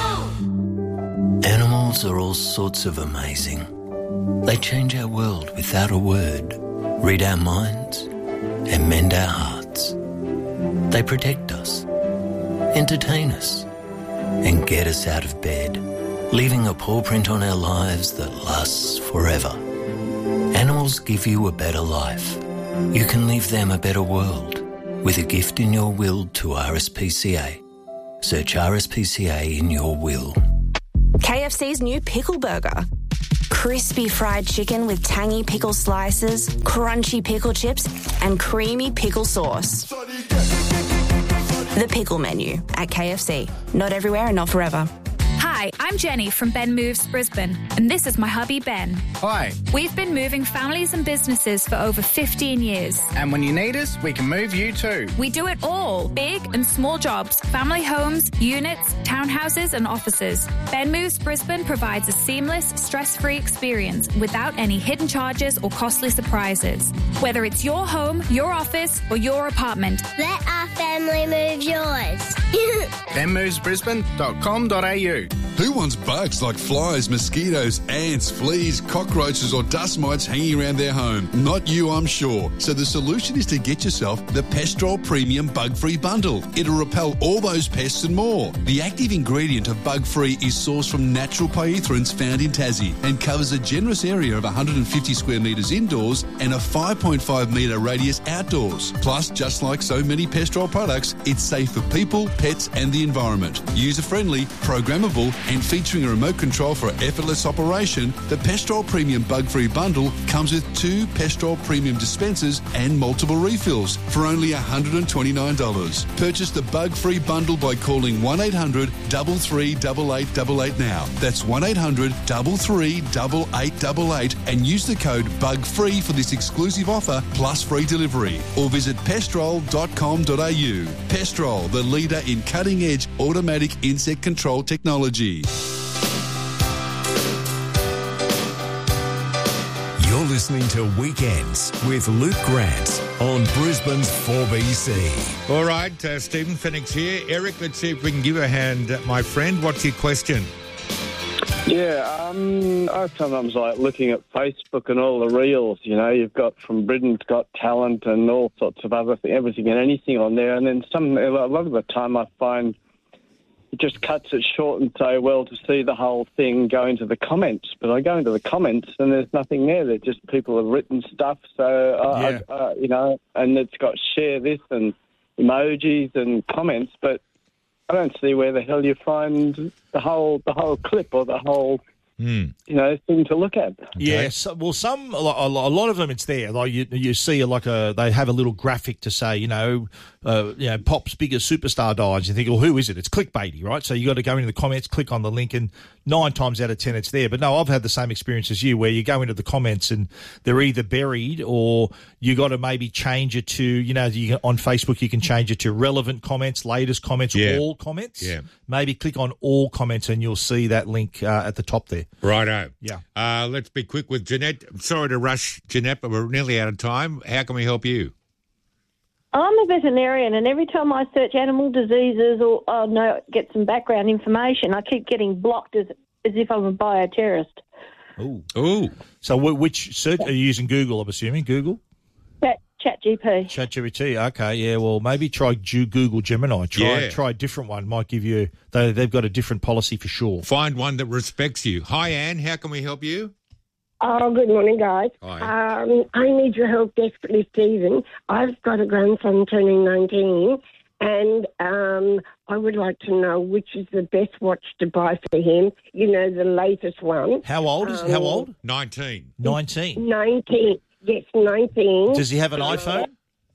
Speaker 7: Animals are all sorts of amazing. They change our world without a word, read our minds, and mend our hearts. They protect us, entertain us, and get us out of bed, leaving a paw print on our lives that lasts forever. Animals give you a better life. You can leave them a better world with a gift in your will to R S P C A. Search R S P C A in your will.
Speaker 8: K F C's new Pickle Burger. Crispy fried chicken with tangy pickle slices, crunchy pickle chips, and creamy pickle sauce. The Pickle Menu at K F C. Not everywhere and not forever.
Speaker 9: Hi, I'm Jenny from Ben Moves Brisbane, and this is my hubby Ben.
Speaker 10: Hi.
Speaker 9: We've been moving families and businesses for over fifteen years.
Speaker 10: And when you need us, we can move you too.
Speaker 9: We do it all, big and small jobs, family homes, units, townhouses and offices. Ben Moves Brisbane provides a seamless, stress-free experience without any hidden charges or costly surprises. Whether it's your home, your office or your apartment.
Speaker 13: Let our family move yours.
Speaker 10: ben moves brisbane dot com dot a u.
Speaker 14: Who wants bugs like flies, mosquitoes, ants, fleas, cockroaches or dust mites hanging around their home? Not you, I'm sure. So the solution is to get yourself the Pestrol Premium Bug-Free Bundle. It'll repel all those pests and more. The active ingredient of Bug-Free is sourced from natural pyrethroids found in Tassie and covers a generous area of one hundred fifty square metres indoors and a five point five metre radius outdoors. Plus, just like so many Pestrol products, it's safe for people, pets and the environment. User-friendly, programmable and featuring a remote control for effortless operation, the Pestrol Premium Bug-Free Bundle comes with two Pestrol Premium dispensers and multiple refills for only one hundred twenty-nine dollars. Purchase the Bug-Free Bundle by calling one eight hundred, three three eight eight eight eight now. That's one eight hundred, three three eight eight eight eight and use the code BUGFREE for this exclusive offer plus free delivery. Or visit pestrol dot com dot a u. Pestrol, the leader in cutting-edge automatic insect control technology.
Speaker 1: You're listening to Weekends with Luke Grant on Brisbane's four B C.
Speaker 3: All right, uh, Stephen Phoenix here. Eric, let's see if we can give a hand, uh, my friend. What's your question?
Speaker 26: Yeah, um, I sometimes like looking at Facebook and all the reels, you know, you've got from Britain's Got Talent and all sorts of other things, everything and anything on there. And then some, a lot of the time I find it just cuts it short and so well to see the whole thing go into the comments. But I go into the comments and there's nothing there. They're just people have written stuff. So, uh,
Speaker 3: Yeah.
Speaker 26: I, uh, you know, and it's got share this and emojis and comments, but I don't see where the hell you find the whole the whole clip or the whole
Speaker 3: Mm.
Speaker 26: you know thing to look at.
Speaker 25: Yeah, so, well, some a lot, a lot of them it's there. Like you, you see, like a they have a little graphic to say, you know, uh, you know, Pop's biggest superstar dies. You think, well, who is it? It's clickbaity, right? So you got to go into the comments, click on the link, and nine times out of ten it's there. But no, I've had the same experience as you, where you go into the comments and they're either buried or you got to maybe change it to, you know, you can, on Facebook you can change it to relevant comments, latest comments,
Speaker 3: Yeah.
Speaker 25: all comments.
Speaker 3: Yeah.
Speaker 25: Maybe click on all comments and you'll see that link uh, at the top there.
Speaker 3: Righto.
Speaker 25: Yeah.
Speaker 3: Uh, let's be quick with Jeanette. Sorry to rush, Jeanette, but we're nearly out of time. How can we help you?
Speaker 27: I'm a veterinarian, and every time I search animal diseases or oh, no, get some background information, I keep getting blocked as as if I'm a bioterrorist.
Speaker 25: Ooh.
Speaker 3: Ooh.
Speaker 25: So wh- which search are you using? Google, I'm assuming. Google?
Speaker 27: Chat, Chat G P.
Speaker 25: ChatGPT. Okay, yeah. Well, maybe try Ju- Google Gemini. Try
Speaker 3: Yeah.
Speaker 25: try a different one. Might give you. They they've got a different policy for sure.
Speaker 3: Find one that respects you. Hi, Anne. How can we help you?
Speaker 28: Oh, good morning, guys.
Speaker 3: Hi.
Speaker 28: Um, I need your help desperately, Stephen. I've got a grandson turning nineteen, and um, I would like to know which is the best watch to buy for him. You know, the latest one.
Speaker 25: How old is
Speaker 28: Um,
Speaker 25: how old?
Speaker 3: Nineteen.
Speaker 25: Nineteen.
Speaker 28: nineteen. Yes, nineteen.
Speaker 25: Does he have an iPhone?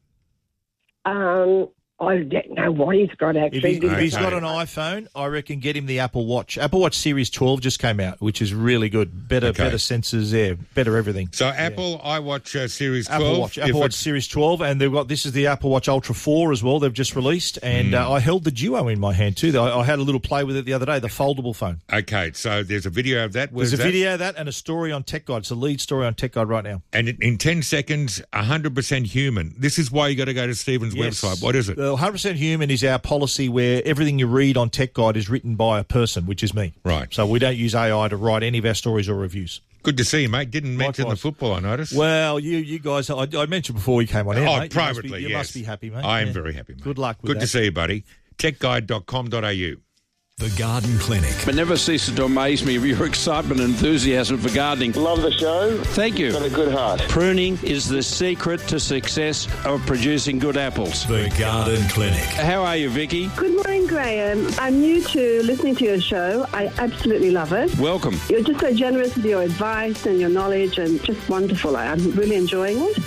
Speaker 28: Um, I don't know what he's got
Speaker 25: If,
Speaker 28: actually.
Speaker 25: he, if he's got an iPhone, I reckon get him the Apple Watch. Apple Watch Series twelve just came out, which is really good. Better,
Speaker 3: Okay.
Speaker 25: better sensors there, better everything.
Speaker 3: So Apple iWatch uh, Series twelve.
Speaker 25: Apple Watch,
Speaker 3: if
Speaker 25: Apple Watch
Speaker 3: it's-
Speaker 25: Series twelve, and they've got this is the Apple Watch Ultra four as well. They've just released, and
Speaker 3: Mm.
Speaker 25: uh, I held the Duo in my hand too. I, I had a little play with it the other day, the foldable phone.
Speaker 3: Okay, so there's a video of that. Where's
Speaker 25: There's a
Speaker 3: that?
Speaker 25: video of that and a story on Tech Guide. It's a lead story on Tech Guide right now.
Speaker 3: And in- in ten seconds, one hundred percent human. This is why you got to go to Stephen's
Speaker 25: Yes.
Speaker 3: website. What is it?
Speaker 25: The one hundred percent human is our policy where everything you read on Tech Guide is written by a person, which is me.
Speaker 3: Right.
Speaker 25: So we don't use A I to write any of our stories or reviews.
Speaker 3: Good to see you, mate. Didn't mention
Speaker 25: Likewise.
Speaker 3: the football, I noticed.
Speaker 25: Well, you you guys, I, I mentioned before you came on air,
Speaker 3: oh,
Speaker 25: mate.
Speaker 3: privately,
Speaker 25: you must be, you
Speaker 3: yes.
Speaker 25: must be happy, mate.
Speaker 3: I am
Speaker 25: Yeah.
Speaker 3: very happy, mate.
Speaker 25: Good luck with
Speaker 3: Good
Speaker 25: that.
Speaker 3: to see you, buddy. tech guide dot com dot a u.
Speaker 5: The Garden Clinic.
Speaker 11: It never ceases to amaze me of your excitement and enthusiasm for gardening.
Speaker 12: Love the show.
Speaker 11: Thank you.
Speaker 12: Got a good heart.
Speaker 11: Pruning is the secret to success of producing good apples.
Speaker 5: The Garden Clinic.
Speaker 11: How are you, Vicky?
Speaker 15: Good morning, Graham. I'm new to listening to your show. I absolutely love it.
Speaker 11: Welcome.
Speaker 15: You're just so generous with your advice and your knowledge and just wonderful. I'm really enjoying it.